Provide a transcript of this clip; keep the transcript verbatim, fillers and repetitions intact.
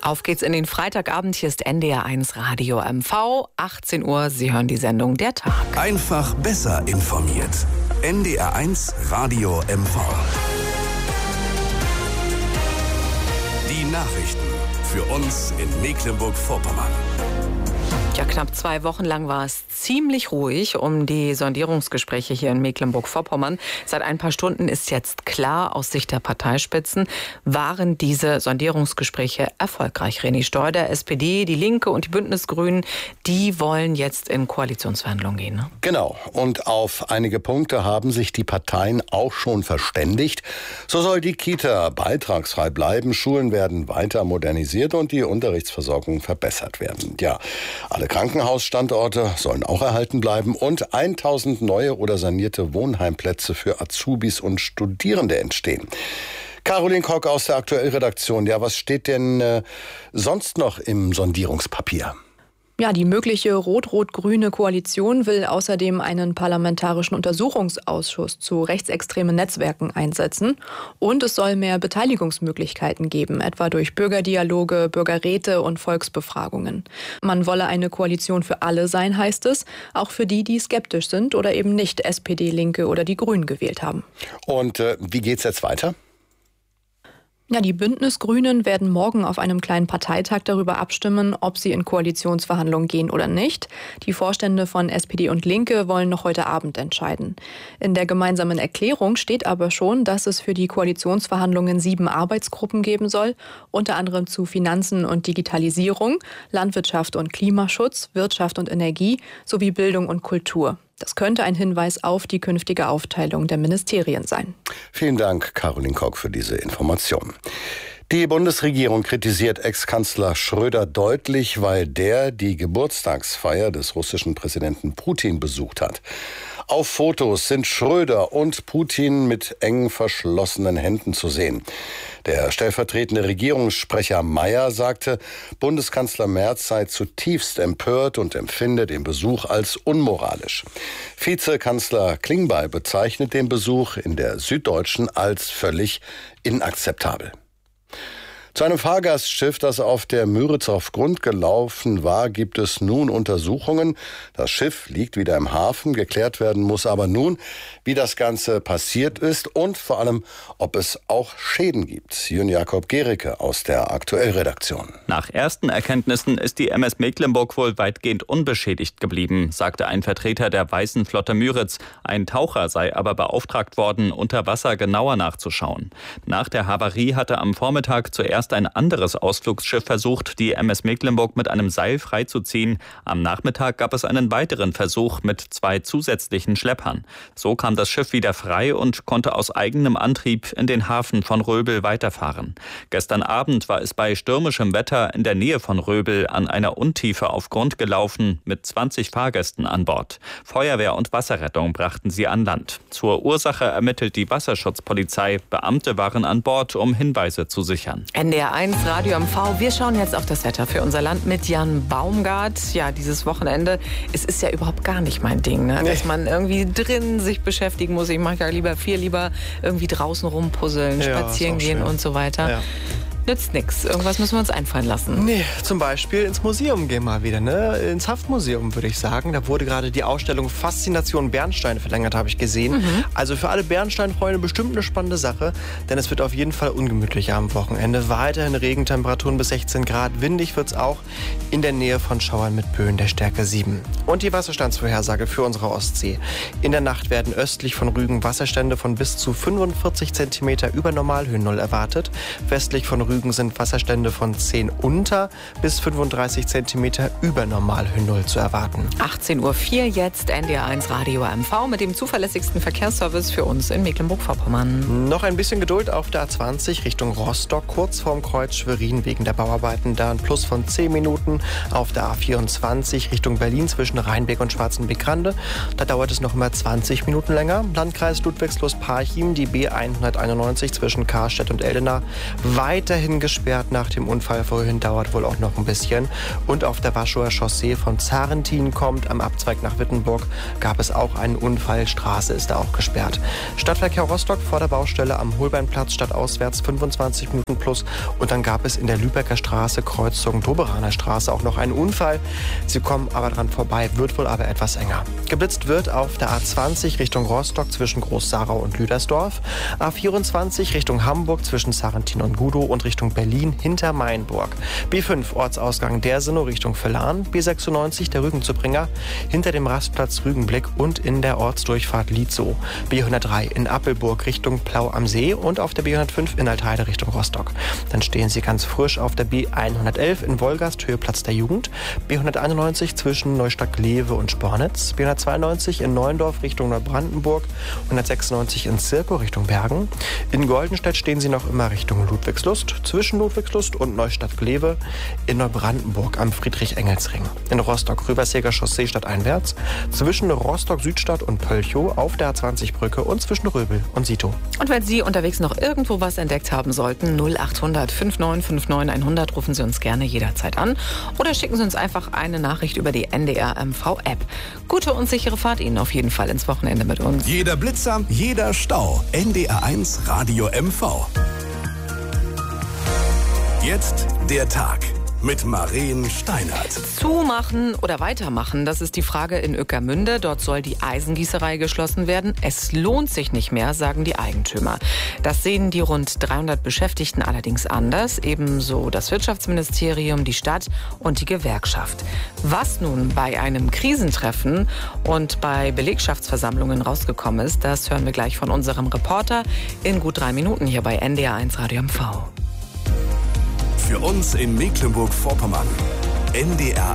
Auf geht's in den Freitagabend. Hier ist N D R eins Radio M V. achtzehn Uhr, Sie hören die Sendung Der Tag. Einfach besser informiert. N D R eins Radio M V. Die Nachrichten für uns in Mecklenburg-Vorpommern. Ja, knapp zwei Wochen lang war es ziemlich ruhig um die Sondierungsgespräche hier in Mecklenburg-Vorpommern. Seit ein paar Stunden ist jetzt klar, aus Sicht der Parteispitzen waren diese Sondierungsgespräche erfolgreich. René Steuer, der S P D, die Linke und die Bündnisgrünen, die wollen jetzt in Koalitionsverhandlungen gehen. Ne? Genau. Und auf einige Punkte haben sich die Parteien auch schon verständigt. So soll die Kita beitragsfrei bleiben, Schulen werden weiter modernisiert und die Unterrichtsversorgung verbessert werden. Ja, alle Krankenhausstandorte sollen auch erhalten bleiben und tausend neue oder sanierte Wohnheimplätze für Azubis und Studierende entstehen. Caroline Kock aus der Aktuellredaktion. Ja, was steht denn äh, sonst noch im Sondierungspapier? Ja, die mögliche rot-rot-grüne Koalition will außerdem einen parlamentarischen Untersuchungsausschuss zu rechtsextremen Netzwerken einsetzen. Und es soll mehr Beteiligungsmöglichkeiten geben, etwa durch Bürgerdialoge, Bürgerräte und Volksbefragungen. Man wolle eine Koalition für alle sein, heißt es, auch für die, die skeptisch sind oder eben nicht S P D, Linke oder die Grünen gewählt haben. Und äh, wie geht's jetzt weiter? Ja, die Bündnisgrünen werden morgen auf einem kleinen Parteitag darüber abstimmen, ob sie in Koalitionsverhandlungen gehen oder nicht. Die Vorstände von S P D und Linke wollen noch heute Abend entscheiden. In der gemeinsamen Erklärung steht aber schon, dass es für die Koalitionsverhandlungen sieben Arbeitsgruppen geben soll, unter anderem zu Finanzen und Digitalisierung, Landwirtschaft und Klimaschutz, Wirtschaft und Energie sowie Bildung und Kultur. Das könnte ein Hinweis auf die künftige Aufteilung der Ministerien sein. Vielen Dank, Caroline Kock, für diese Information. Die Bundesregierung kritisiert Ex-Kanzler Schröder deutlich, weil der die Geburtstagsfeier des russischen Präsidenten Putin besucht hat. Auf Fotos sind Schröder und Putin mit eng verschlossenen Händen zu sehen. Der stellvertretende Regierungssprecher Mayer sagte, Bundeskanzler Merz sei zutiefst empört und empfinde den Besuch als unmoralisch. Vizekanzler Klingbeil bezeichnet den Besuch in der Süddeutschen als völlig inakzeptabel. Zu einem Fahrgastschiff, das auf der Müritz auf Grund gelaufen war, gibt es nun Untersuchungen. Das Schiff liegt wieder im Hafen. Geklärt werden muss aber nun, wie das Ganze passiert ist und vor allem, ob es auch Schäden gibt. Jürgen Jakob Gericke aus der Aktuellredaktion. Nach ersten Erkenntnissen ist die M S Mecklenburg wohl weitgehend unbeschädigt geblieben, sagte ein Vertreter der Weißen Flotte Müritz. Ein Taucher sei aber beauftragt worden, unter Wasser genauer nachzuschauen. Nach der Havarie hatte am Vormittag zuerst ein anderes Ausflugsschiff versucht, die M S Mecklenburg mit einem Seil freizuziehen. Am Nachmittag gab es einen weiteren Versuch mit zwei zusätzlichen Schleppern. So kam das Schiff wieder frei und konnte aus eigenem Antrieb in den Hafen von Röbel weiterfahren. Gestern Abend war es bei stürmischem Wetter in der Nähe von Röbel an einer Untiefe auf Grund gelaufen mit zwanzig Fahrgästen an Bord. Feuerwehr und Wasserrettung brachten sie an Land. Zur Ursache ermittelt die Wasserschutzpolizei. Beamte waren an Bord, um Hinweise zu sichern. N D R eins Radio M V. Wir schauen jetzt auf das Wetter für unser Land mit Jan Baumgart. Ja, dieses Wochenende, es ist ja überhaupt gar nicht mein Ding, ne? Dass man irgendwie drin sich beschäftigen muss. Ich mag ja lieber viel lieber irgendwie draußen rumpuzzeln, ja, spazieren gehen schön und so weiter. Ja. Nützt nichts. Irgendwas müssen wir uns einfallen lassen. Nee, zum Beispiel ins Museum gehen mal wieder, ne? Ins Haftmuseum, würde ich sagen. Da wurde gerade die Ausstellung Faszination Bernstein verlängert, habe ich gesehen. Mhm. Also für alle Bernstein-Freunde bestimmt eine spannende Sache, denn es wird auf jeden Fall ungemütlich am Wochenende. Weiterhin Regentemperaturen bis sechzehn Grad. Windig wird es auch in der Nähe von Schauern mit Böen der Stärke sieben. Und die Wasserstandsvorhersage für unsere Ostsee. In der Nacht werden östlich von Rügen Wasserstände von bis zu fünfundvierzig Zentimeter über Normalhöhennull erwartet. Westlich von Rügen sind Wasserstände von zehn unter bis fünfunddreißig Zentimeter über Normalhöhennull zu erwarten. achtzehn Uhr vier jetzt N D R eins Radio M V mit dem zuverlässigsten Verkehrsservice für uns in Mecklenburg-Vorpommern. Noch ein bisschen Geduld auf der A zwanzig Richtung Rostock, kurz vorm Kreuz Schwerin wegen der Bauarbeiten. Da ein Plus von zehn Minuten. Auf der A vierundzwanzig Richtung Berlin zwischen Rheinbeck und Schwarzenbeck-Rande. Da dauert es noch immer zwanzig Minuten länger. Landkreis Ludwigslust-Parchim, die B hunderteinundneunzig zwischen Karstedt und Eldena. Weiterhin weiterhin gesperrt nach dem Unfall vorhin, dauert wohl auch noch ein bisschen. Und auf der Warschauer Chaussee von Zarentin kommt am Abzweig nach Wittenburg gab es auch einen Unfall. Straße ist da auch gesperrt. Stadtverkehr Rostock vor der Baustelle am Holbeinplatz stadtauswärts fünfundzwanzig Minuten plus. Und dann gab es in der Lübecker Straße Kreuzung Doberaner Straße auch noch einen Unfall. Sie kommen aber dran vorbei, wird wohl aber etwas enger. Geblitzt wird auf der A zwanzig Richtung Rostock zwischen Groß-Sarau und Lüdersdorf, A vierundzwanzig Richtung Hamburg zwischen Zarentin und Gudow und Richtung Berlin hinter Mainburg, B fünf Ortsausgang Dersenow Richtung Völlern, B sechsundneunzig der Rügenzubringer hinter dem Rastplatz Rügenblick und in der Ortsdurchfahrt Lietzow, B hundertdrei in Appelburg Richtung Plau am See und auf der B hundertfünf in Altheide Richtung Rostock. Dann stehen Sie ganz frisch auf der B hundertelf in Wolgast, Höheplatz der Jugend, B hunderteinundneunzig zwischen Neustadt-Glewe und Spornitz, B hundertzweiundneunzig in Neuendorf Richtung Neubrandenburg, hundertsechsundneunzig in Zirkow Richtung Bergen. In Goldenstedt stehen Sie noch immer Richtung Ludwigslust, zwischen Ludwigslust und Neustadt-Glewe, in Neubrandenburg am Friedrich-Engels-Ring. In Rostock Rübersäger Chaussee stadteinwärts, zwischen Rostock-Südstadt und Pölchow auf der A zwanzig Brücke und zwischen Röbel und Sito. Und wenn Sie unterwegs noch irgendwo was entdeckt haben sollten, null achthundert fünfundneunzig fünfundneunzig hundert, rufen Sie uns gerne jederzeit an oder schicken Sie uns einfach eine Nachricht über die N D R M V-App. Gute und sichere Fahrt Ihnen auf jeden Fall ins Wochenende mit uns. Jeder Blitzer, jeder Stau. N D R eins Radio M V. Jetzt der Tag mit Maren Steinert. Zumachen oder weitermachen, das ist die Frage in Ueckermünde. Dort soll die Eisengießerei geschlossen werden. Es lohnt sich nicht mehr, sagen die Eigentümer. Das sehen die rund dreihundert Beschäftigten allerdings anders. Ebenso das Wirtschaftsministerium, die Stadt und die Gewerkschaft. Was nun bei einem Krisentreffen und bei Belegschaftsversammlungen rausgekommen ist, das hören wir gleich von unserem Reporter in gut drei Minuten hier bei N D R eins Radio M V. Für uns in Mecklenburg-Vorpommern. N D R